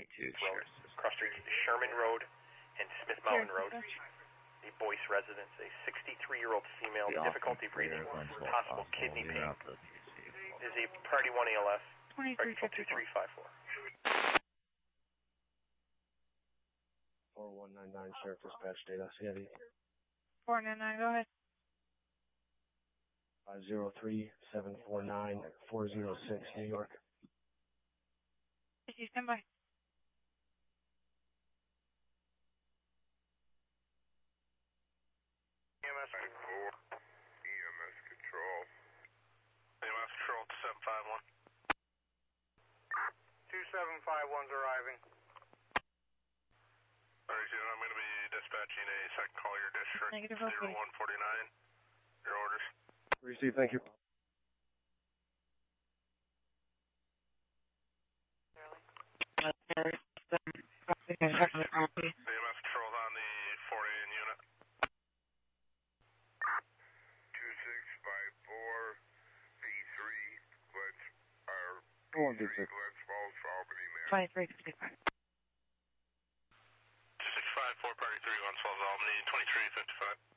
Road, cross streets Sherman Road and Smith Mountain Road. The Boyce residence, a 63-year-old female, difficulty breathing, possible kidney pain. Is a priority 1 ALS, priority 2354. 4199 Sheriff Dispatch Data, CID. 499, go ahead. 503-749-406, New York. Stand by. EMS control. EMS control. EMS control to 751. 2751's arriving. Alright, I'm going to be dispatching a second call your district. Negative, okay. 0149. Your orders. Receive, thank you. EMS controls on the 4A unit. 2654 V3, Glens Falls, Albany, Maryland. 2355. 2654, party 3, Glens Falls, Albany, 2355.